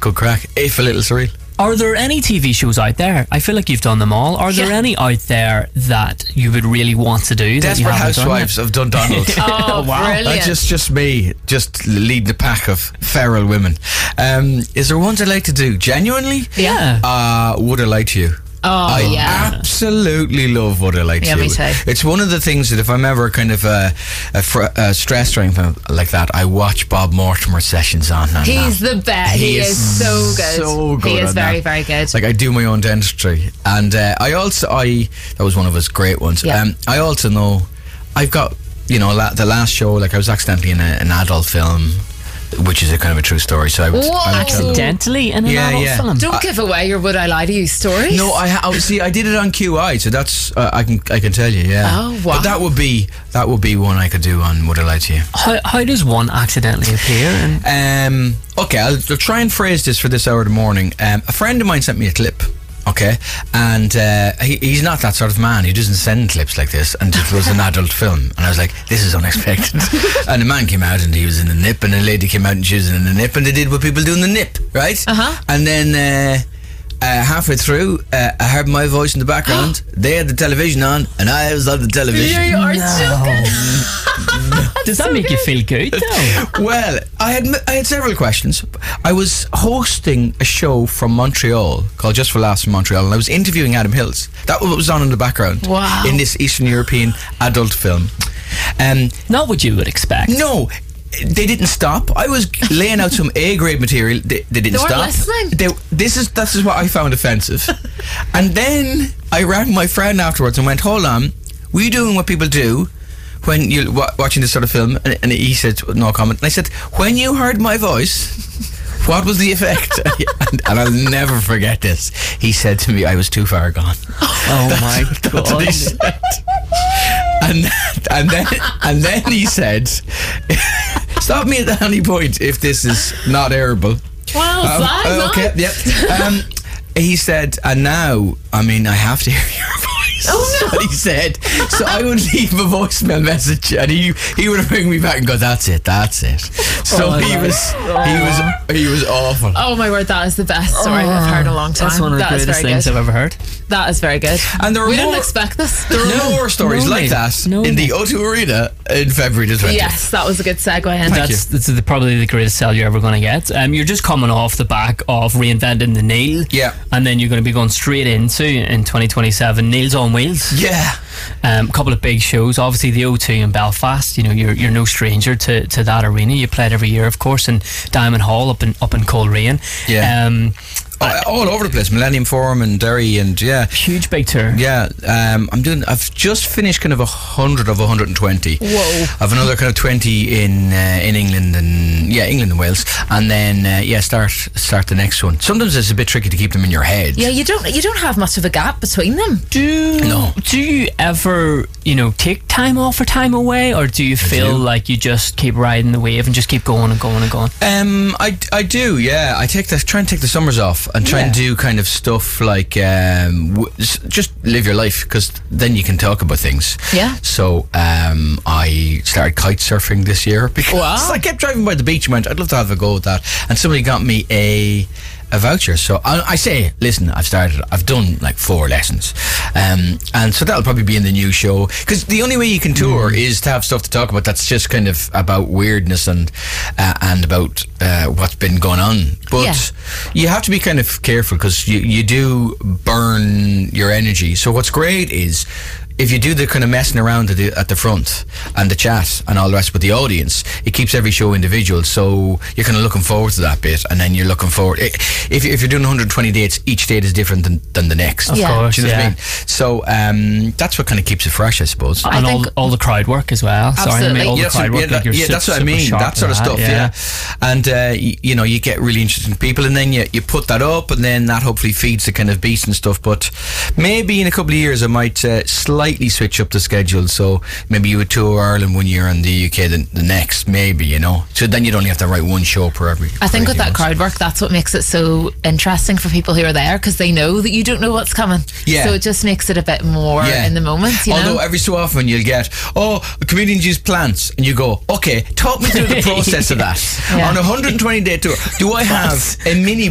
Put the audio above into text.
good crack, if a little surreal. Are there any TV shows out there? I feel like you've done them all. Are there any out there that you would really want to do? Desperate Housewives of Dundonald. Oh, wow. Brilliant. Just me, just leading the pack of feral women. Is there ones I'd like to do? Genuinely? Yeah. Would I Lie to You? Oh, I absolutely love Would I Lie to You. Me too. It's one of the things that if I'm ever kind of stressed or anything like that, I watch Bob Mortimer's sessions on. He's the best. He is so good. So good. He is very, very good. Like, I do my own dentistry, and that was one of his great ones. Yeah. I also know I've got, the last show, like I was accidentally in an adult film, which is a kind of a true story. So I would accidentally in an adult film. Don't give away your Would I Lie to You story. No, I did it on QI, so that's I can tell you. Yeah. Oh, wow. But that would be one I could do on Would I Lie to You. How does one accidentally appear? Okay, I'll try and phrase this for this hour of the morning. A friend of mine sent me a clip. Okay, and he's not that sort of man. He doesn't send clips like this, and it was an adult film, and I was like, this is unexpected. And a man came out and he was in the nip, and a lady came out and she was in the nip, and they did what people do in the nip, right? And then halfway through, I heard my voice in the background. They had the television on, and I was on the television. You are joking. Does that make you feel good though? Well, I had several questions. I was hosting a show from Montreal called Just for Laughs in Montreal, and I was interviewing Adam Hills. That was on in the background. Wow. In this Eastern European adult film. Not what you would expect. No, they didn't stop. I was laying out some A-grade material. They didn't stop. Listening. This is what I found offensive. And then I rang my friend afterwards and went, hold on, were you doing what people do when you're watching this sort of film? And he said, no comment. And I said, when you heard my voice, what was the effect? and I'll never forget this. He said to me, I was too far gone. Oh my God. That's what he said. And then he said, stop me at any point if this is not airable. Well, okay, yep. He said, and now, I have to hear your voice. Oh, no. He said, so I would leave a voicemail message, and he would bring me back and go, that's it. So he was awful. Oh my word, that is the best story I've heard in a long time. That's one of the greatest things I've ever heard. That is very good. And we didn't expect this. There are more stories like that in the O2 Arena in February the 20th. Yes, that was a good segue. That's probably the greatest sell you're ever going to get. You're just coming off the back of reinventing the Neil. Yeah. And then you're going to be going straight into, in 2027, Neil's on Wheels. Yeah. A couple of big shows, obviously the O2 in Belfast. You're no stranger to that arena. You play it every year, of course, in Diamond Hall up in Coleraine. Yeah. All over the place, Millennium Forum and Derry, and huge big tour. Yeah, I've just finished kind of 100 of 120. Whoa! I've another kind of 20 in England and England and Wales, and then start the next one. Sometimes it's a bit tricky to keep them in your head. Yeah, you don't have much of a gap between them. Do you ever take time off or time away, or do you feel like you just keep riding the wave and just keep going and going and going? I do. Yeah, try and take the summers off. And try and do kind of stuff like just live your life, because then you can talk about things. Yeah. So I started kite surfing this year because I kept driving by the beach and went, I'd love to have a go at that. And somebody got me a voucher. So I say, listen, I've done like 4 lessons. And so that'll probably be in the new show. Because the only way you can tour is to have stuff to talk about that's just kind of about weirdness and about what's been going on. But you have to be kind of careful, because you do burn your energy. So what's great is, if you do the kind of messing around at the front and the chat and all the rest with the audience, it keeps every show individual. So you're kind of looking forward to that bit, and then you're looking forward. If you're doing 120 dates, each date is different than the next. Of course, do you know what I mean? So that's what kind of keeps it fresh, I suppose. And all the crowd work as well. Absolutely. All the crowd work. That's what I mean. That sort of stuff. Yeah. And you get really interesting people, and then you put that up, and then that hopefully feeds the kind of beast and stuff. But maybe in a couple of years, I might slightly switch up the schedule, so maybe you would tour Ireland one year and the UK the next, maybe, so then you'd only have to write one show per every. I think with that crowd work, that's what makes it so interesting for people who are there, because they know that you don't know what's coming. So it just makes it a bit more in the moment, Although every so often you'll get, comedians use plants, and you go, okay, talk me through the process of that. On a 120-day tour, do I have a mini